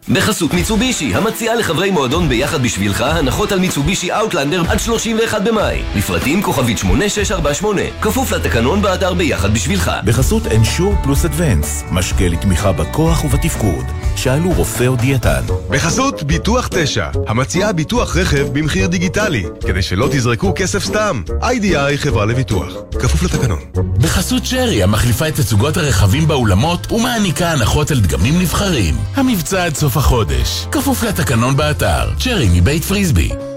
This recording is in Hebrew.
בחסות מיצובישי, המציעה לחברי מועדון ביחד בשבילך הנחות על מיצובישי אאוטלנדר עד 31 במאי. לפרטים כוכבית 8648, כפוף לתקנון באתר ביחד בשבילך. בחסות אנשור פלוס אדוונס, משקה לתמיכה בכוח ובתפקוד. שאלו רופא או דיאטן. בחסות ביטוח 9, המציעה ביטוח רכב במחיר דיגיטלי, כדי שלא תזרקו כסף סתם. IDI חברה לביטוח, כפוף לתקנון. בחסות שרי, המחליפה את תצוגות הרכבים באולמות ומעניקה הנחות על דגמים נבחרים. המבצע עד סוף החודש, כפוף לתקנון באתר. שרי מבית פריסבי.